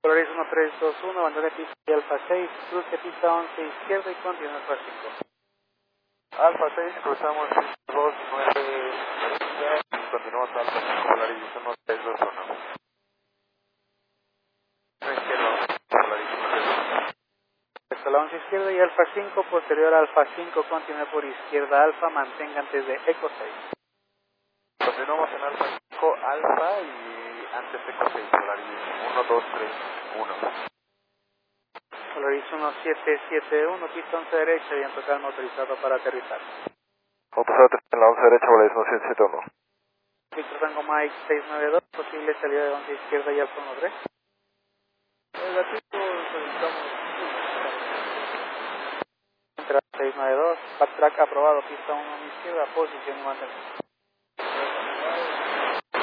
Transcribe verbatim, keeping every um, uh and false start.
Polaris uno tres dos uno, bandera de pista y Alfa seis, cruce pista once izquierda y continúa Alfa cinco. Alfa seis, cruzamos dos nueve y continuamos Alfa cinco, Polaris uno tres dos uno. Izquierda, Polaris uno tres dos uno. Hasta la once izquierda y Alfa cinco, posterior a Alfa cinco, continúa por izquierda Alfa, mantenga antes de Eco seis. Continuamos en Alfa cinco, Alfa y antes Eco seis, Polaris uno dos tres uno. Polaris uno siete siete uno, pista once derecha, viento calma autorizado para aterrizar. Autorizado en la once derecha, Polaris uno siete siete uno. Victor Tango Mike seis nueve dos, posible salida de once izquierda y Alfa uno tres. Negativo, solicitamos. Entra seis nueve dos, backtrack aprobado, pista uno izquierda, posición y mantenimiento.